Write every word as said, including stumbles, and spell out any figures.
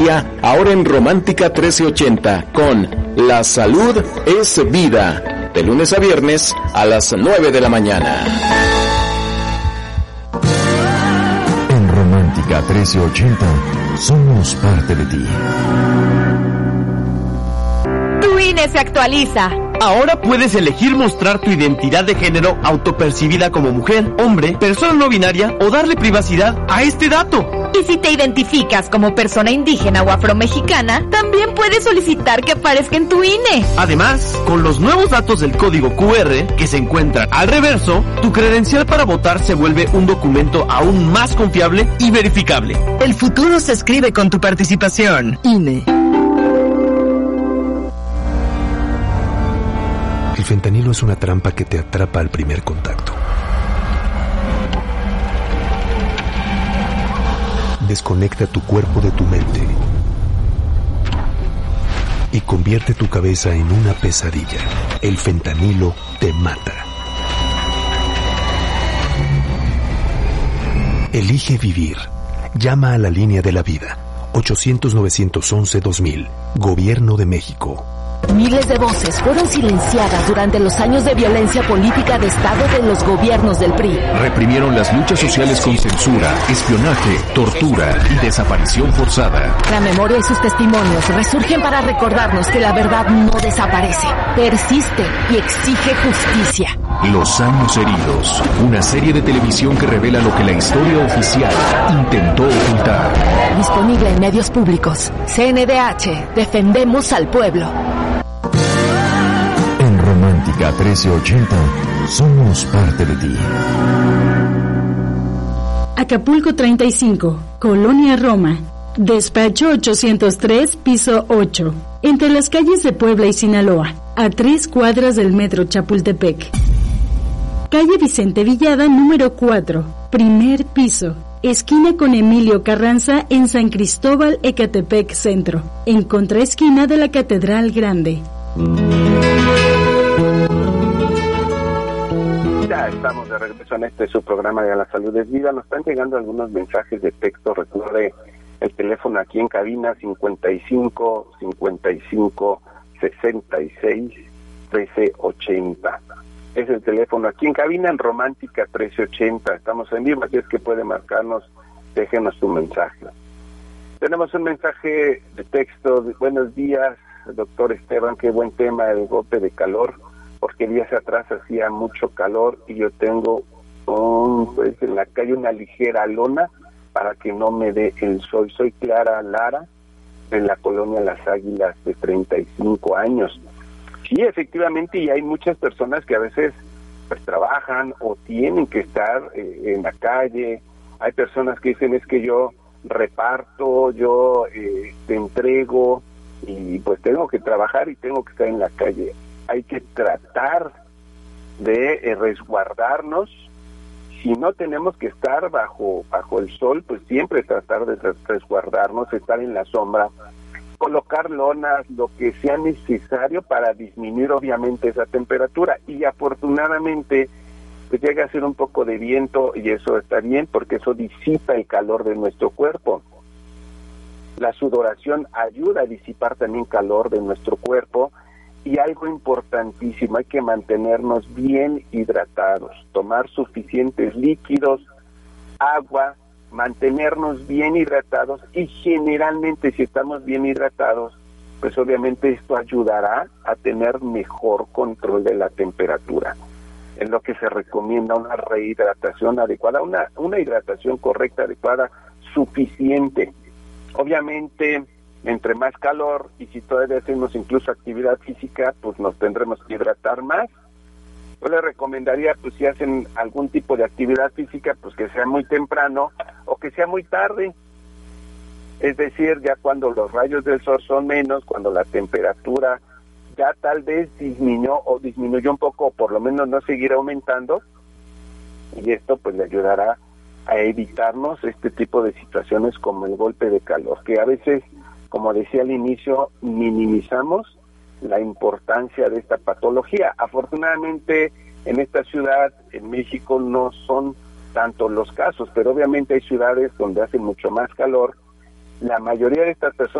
Ahora en Romántica trece ochenta con La Salud es Vida, de lunes a viernes a las nueve de la mañana. En Romántica trece ochenta somos parte de ti. Tu I N E se actualiza. Ahora puedes elegir mostrar tu identidad de género autopercibida como mujer, hombre, persona no binaria o darle privacidad a este dato. Y si te identificas como persona indígena o afromexicana, también puedes solicitar que aparezca en tu I N E. Además, con los nuevos datos del código Q R que se encuentran al reverso, tu credencial para votar se vuelve un documento aún más confiable y verificable. El futuro se escribe con tu participación. I N E. El fentanilo es una trampa que te atrapa al primer contacto. Desconecta tu cuerpo de tu mente y convierte tu cabeza en una pesadilla. El fentanilo te mata. Elige vivir. Llama a la línea de la vida. ochocientos, novecientos once, dos mil. Gobierno de México. Miles de voces fueron silenciadas durante los años de violencia política de Estado de los gobiernos del P R I. Reprimieron las luchas sociales con censura, espionaje, tortura y desaparición forzada. La memoria y sus testimonios resurgen para recordarnos que la verdad no desaparece, persiste y exige justicia. Los años heridos, una serie de televisión que revela lo que la historia oficial intentó ocultar. Disponible en medios públicos. C N D H, defendemos al pueblo. En Romántica trece ochenta, somos parte de ti. Acapulco treinta y cinco, Colonia Roma. Despacho ochocientos tres, piso ocho. Entre las calles de Puebla y Sinaloa, a tres cuadras del metro Chapultepec. Calle Vicente Villada, número cuatro, primer piso. Esquina con Emilio Carranza en San Cristóbal, Ecatepec Centro, en contraesquina de la Catedral Grande. Ya estamos de regreso en este su programa de La Salud es Vida. Nos están llegando algunos mensajes de texto. Recuerde el teléfono aquí en cabina cincuenta y cinco, cincuenta y cinco, sesenta y seis, trece ochenta. Es el teléfono aquí en cabina en Romántica trece ochenta. Estamos en vivo, así es que puede marcarnos, déjenos su mensaje. Tenemos un mensaje de texto. De, buenos días, doctor Esteban, qué buen tema el golpe de calor, porque días atrás hacía mucho calor y yo tengo un, pues, en la calle una ligera lona para que no me dé el sol. Soy Clara Lara, en la colonia Las Águilas, de treinta y cinco años. Sí, efectivamente, y hay muchas personas que a veces pues trabajan o tienen que estar eh, en la calle. Hay personas que dicen, es que yo reparto, yo eh, te entrego y pues tengo que trabajar y tengo que estar en la calle. Hay que tratar de eh, resguardarnos. Si no tenemos que estar bajo bajo el sol, pues siempre tratar de resguardarnos, estar en la sombra, colocar lonas, lo que sea necesario para disminuir obviamente esa temperatura. Y afortunadamente pues llega a ser un poco de viento y eso está bien porque eso disipa el calor de nuestro cuerpo. La sudoración ayuda a disipar también calor de nuestro cuerpo. Y algo importantísimo, hay que mantenernos bien hidratados, tomar suficientes líquidos, agua, mantenernos bien hidratados y generalmente si estamos bien hidratados, pues obviamente esto ayudará a tener mejor control de la temperatura. Es lo que se recomienda una rehidratación adecuada, una, una hidratación correcta, adecuada, suficiente. Obviamente, entre más calor y si todavía hacemos incluso actividad física, pues nos tendremos que hidratar más. Yo les recomendaría, pues si hacen algún tipo de actividad física, pues que sea muy temprano o que sea muy tarde. Es decir, ya cuando los rayos del sol son menos, cuando la temperatura ya tal vez disminuyó o disminuyó un poco, o por lo menos no seguir aumentando, y esto pues le ayudará a evitarnos este tipo de situaciones como el golpe de calor, que a veces, como decía al inicio, minimizamos la importancia de esta patología. Afortunadamente, en esta ciudad, en México, no son tantos los casos, pero obviamente hay ciudades donde hace mucho más calor la mayoría de estas personas